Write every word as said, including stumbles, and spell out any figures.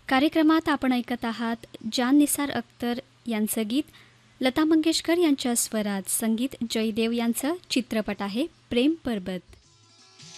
कार्यक्रमात आपण ऐकत आहात जान निसार अख्तर यांचं गीत. लता मंगेशकर यांच्या स्वरात संगीत जयदेव यांचं. चित्रपट आहे प्रेम पर्वत.